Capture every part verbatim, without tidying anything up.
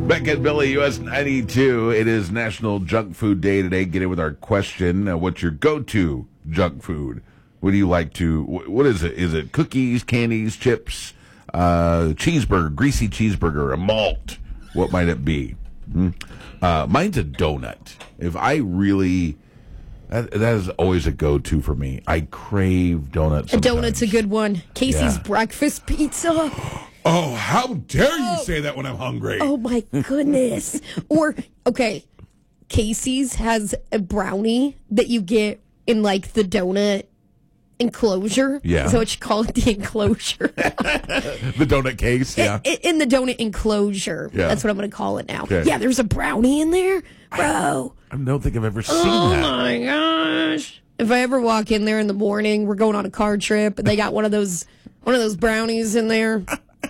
Back at Billy U S ninety-two, it is National Junk Food Day today. Get in with our question. Uh, what's your go-to junk food? What do you like to, what is it? Is it cookies, candies, chips, uh, cheeseburger, greasy cheeseburger, a malt? What might it be? Hmm? Uh, mine's a donut. If I really, that, that is always a go-to for me. I crave donuts A sometimes. donut's a good one. Casey's Yeah. breakfast pizza. Oh, how dare you Oh. say that when I'm hungry? Oh, my goodness. Or, okay, Casey's has a brownie that you get in, like, the donut enclosure. Yeah. Is that what you call it? The enclosure. The donut case, yeah. in, in the donut enclosure. Yeah. That's what I'm going to call it now. Okay. Yeah, there's a brownie in there. Bro. I don't think I've ever seen Oh, that. my gosh. If I ever walk in there in the morning, we're going on a car trip, and they got one of those one of those brownies in there.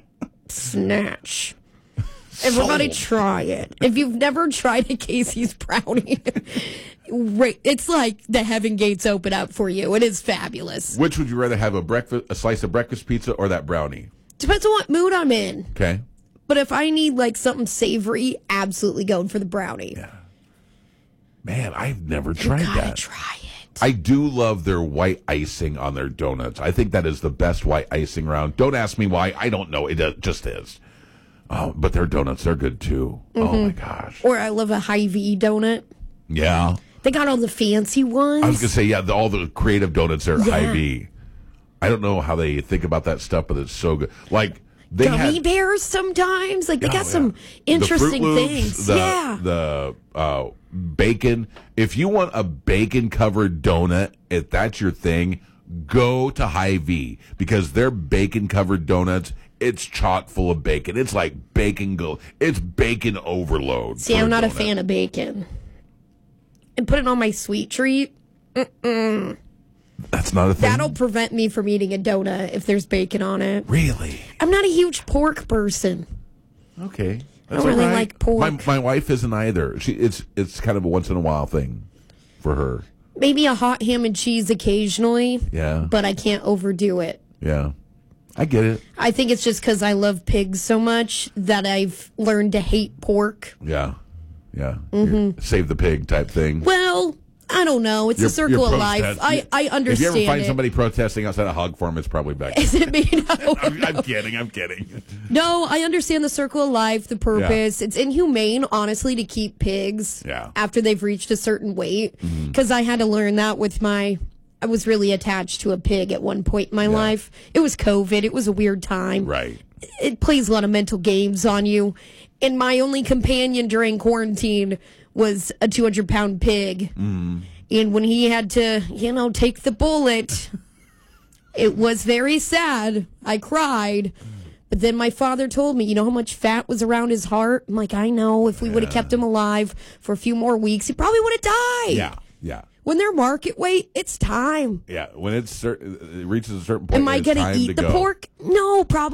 Snatch. Everybody Sold. try it. If you've never tried a Casey's brownie, right, it's like the heaven gates open up for you. It is fabulous. Which would you rather have, a breakfast, a slice of breakfast pizza or that brownie? Depends on what mood I'm in. Okay. But if I need like something savory, absolutely going for the brownie. Yeah. Man, I've never You tried gotta that. try it. I do love their white icing on their donuts. I think that is the best white icing around. Don't ask me why. I don't know. It uh, just is. Oh, but their donuts, they're good too. Mm-hmm. Oh my gosh. Or I love a Hy-Vee donut. Yeah. They got all the fancy ones. I was going to say, yeah, the, all the creative donuts are Yeah. Hy-Vee. I don't know how they think about that stuff, but it's so good. Like, they Gummy had, bears sometimes. Like they Oh, got yeah. some interesting the Fruit Loops, things. The, yeah. The uh, bacon. If you want a bacon covered donut, if that's your thing, go to Hy-Vee because their bacon covered donuts, it's chock full of bacon. It's like bacon go. It's bacon overload. See, for I'm not a donut. fan of bacon. And put it on my sweet treat. Mm-mm. That's not a thing. That'll prevent me from eating a donut if there's bacon on it. Really? I'm not a huge pork person. Okay. I don't really like pork. My, my wife isn't either. She it's it's kind of a once in a while thing for her. Maybe a hot ham and cheese occasionally. Yeah. But I can't overdo it. Yeah. I get it. I think it's just because I love pigs so much that I've learned to hate pork. Yeah. Yeah. Mm-hmm. Save the pig type thing. Well, I don't know. It's You're- a circle you're of life. protest- I, I understand If you ever find it. somebody protesting outside a hog farm, it's probably back. Is it me? No, I'm, I'm kidding. I'm kidding. no, I understand the circle of life, the purpose. It's inhumane, honestly, to keep pigs Yeah. after they've reached a certain weight. Because I had to learn that with my... I was really attached to a pig at one point in my life. It was COVID. It was a weird time. Right. It plays a lot of mental games on you. And my only companion during quarantine was a two hundred pound pig. Mm. And when he had to, you know, take the bullet, it was very sad. I cried. But then my father told me, you know how much fat was around his heart? I'm like, I know. If we would have kept him alive for a few more weeks, he probably would have died. Yeah. Yeah. When they're market weight, it's time. Yeah. When it's cer- it reaches a certain point, Am I it's going time to eat to the go. pork? No, probably.